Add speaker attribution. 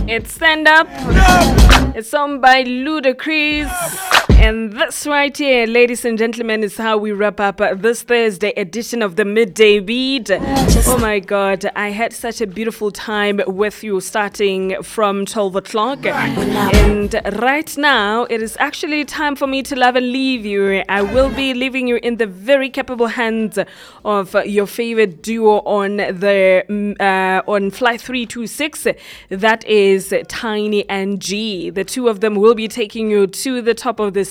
Speaker 1: It's Stand Up. It's sung by Ludacris. And this right here, ladies and gentlemen, is how we wrap up this Thursday edition of the Midday Beat. Oh my God, I had such a beautiful time with you starting from 12 o'clock. And right now, it is actually time for me to love and leave you. I will be leaving you in the very capable hands of your favorite duo on the on Flight 326. That is Tiny and G. The two of them will be taking you to the top of this